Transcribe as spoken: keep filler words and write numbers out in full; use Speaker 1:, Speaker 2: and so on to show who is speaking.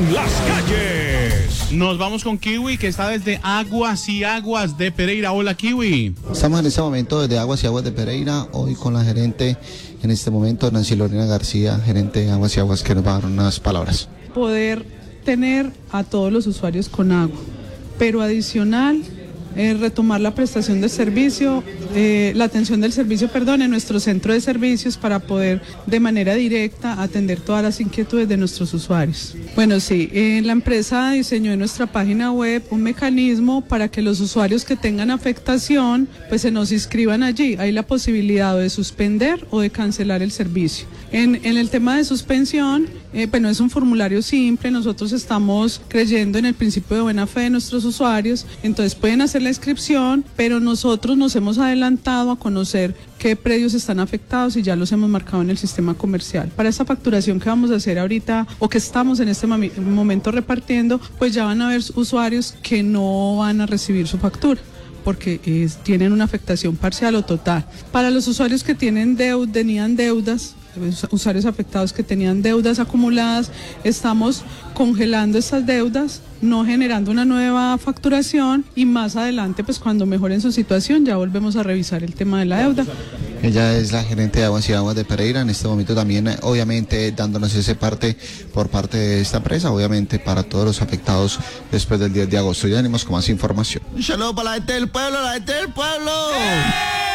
Speaker 1: en las calles.
Speaker 2: Nos vamos con Kiwi, que está desde Aguas y Aguas de Pereira. Hola, Kiwi.
Speaker 3: Estamos en este momento desde Aguas y Aguas de Pereira, hoy con la gerente, en este momento, Nancy Lorena García, gerente de Aguas y Aguas, que nos va a dar unas palabras.
Speaker 4: Poder tener a todos los usuarios con agua, pero adicional, eh, retomar la prestación de servicio, eh, la atención del servicio, perdón, en nuestro centro de servicios para poder de manera directa atender todas las inquietudes de nuestros usuarios. Bueno, sí, eh, la empresa diseñó en nuestra página web un mecanismo para que los usuarios que tengan afectación pues se nos inscriban allí. Hay la posibilidad de suspender o de cancelar el servicio. En, en el tema de suspensión, eh, bueno, es un formulario simple, nosotros estamos creyendo en el principio de buena fe de nuestros usuarios, entonces pueden hacer la inscripción, pero nosotros nos hemos adelantado a conocer qué predios están afectados y ya los hemos marcado en el sistema comercial. Para esta facturación que vamos a hacer ahorita o que estamos en este momento repartiendo, pues ya van a haber usuarios que no van a recibir su factura porque es, tienen una afectación parcial o total. Para los usuarios que tienen deuda, tenían deudas, usuarios afectados que tenían deudas acumuladas, estamos congelando estas deudas, no generando una nueva facturación y más adelante, pues cuando mejoren su situación, ya volvemos a revisar el tema de la deuda.
Speaker 3: Ella es la gerente de Aguas y Aguas de Pereira, en este momento también, obviamente, dándonos ese parte por parte de esta empresa, obviamente para todos los afectados después del diez de agosto. Ya venimos con más información.
Speaker 5: Un saludo para la gente del pueblo, la gente del pueblo. ¡Eh!